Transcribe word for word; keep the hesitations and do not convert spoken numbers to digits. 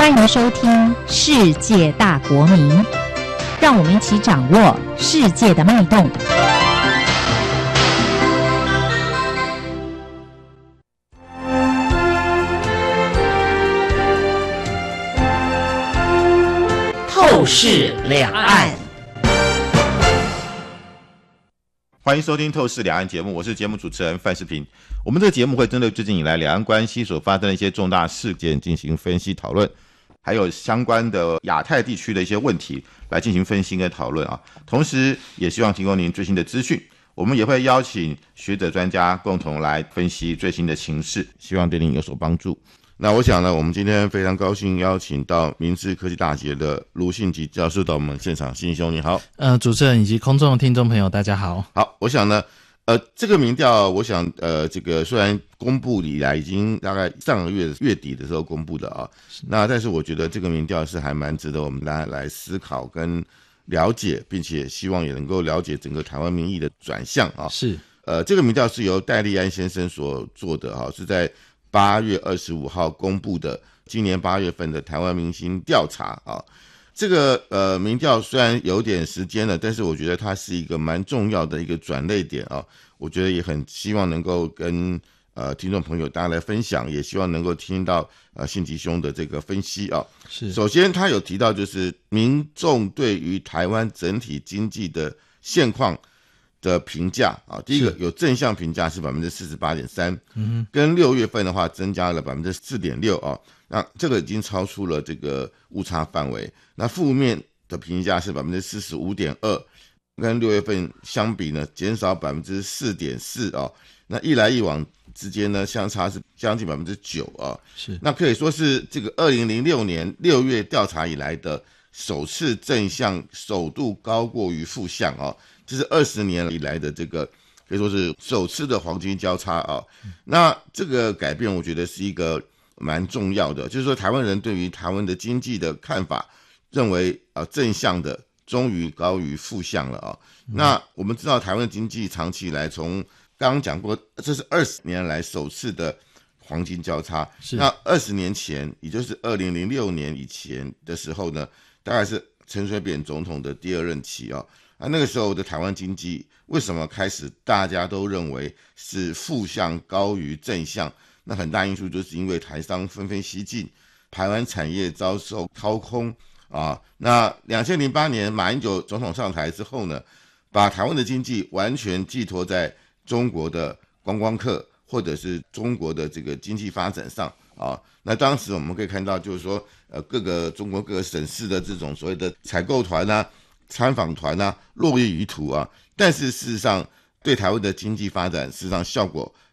欢迎收听《世界大国民》，让我们一起掌握世界的脉动。透视两岸， 欢迎收听《透视两岸》节目，我是节目主持人范世平。我们这个节目会针对最近以来两岸关系所发生的一些重大事件进行分析讨论，还有相关的亚太地区的一些问题来进行分析跟讨论啊。同时也希望提供您最新的资讯，我们也会邀请学者专家共同来分析最新的情势，希望对您有所帮助。那我想呢，我们今天非常高兴邀请到明志科技大学的卢信吉教授到我们现场。信兄你好。 呃，主持人以及空中的听众朋友大家好。 好，我想呢呃，这个民调，我想，呃，这个虽然公布以来已经大概上个月月底的时候公布的啊，那但是我觉得这个民调是还蛮值得我们大家来思考跟了解，并且希望也能够了解整个台湾民意的转向啊。 是， 呃，这个民调是由戴立安先生所做的哈、啊，是在八月二十五号公布的，今年八月份的台湾民心调查啊。这个呃民调虽然有点时间了，但是我觉得它是一个蛮重要的一个转捩点啊。我觉得也很希望能够跟呃听众朋友大家来分享，也希望能够听到呃信吉兄的这个分析啊。 是， 首先他有提到就是民众对于台湾整体经济的现况的评价啊，第一个有正向评价是百分之四十八点三，嗯，跟六月份的话增加了百分之四点六啊。那这个已经超出了这个误差范围。那负面的评价是百分之四十五点二，跟六月份相比呢，减少百分之四点四啊。那一来一往之间呢，相差是将近百分之九啊。 是， 那可以说是这个二零零六年六月调查以来的首次正向，首度高过于负向啊。这是二十年以来的这个可以说是首次的黄金交叉啊。那这个改变，我觉得是一个蛮重要的，就是说台湾人对于台湾的经济的看法，认为啊正向的终于高于负向了啊。那我们知道台湾的经济长期以来，从刚刚讲过，这是二十年来首次的黄金交叉。那二十年前，也就是二零零六年以前的时候呢，大概是陈水扁总统的第二任期啊。啊，那个时候的台湾经济为什么开始大家都认为是负向高于正向？那很大因素就是因为台商纷纷西进，台湾产业遭受掏空啊。那二零零八年马英九总统上台之后呢，把台湾的经济完全寄托在中国的观光客或者是中国的这个经济发展上啊。那当时我们可以看到，就是说，呃，各个中国各个省市的这种所谓的采购团啊、参访团啊，络绎于途啊。但是事实上，对台湾的经济发展，事实上效果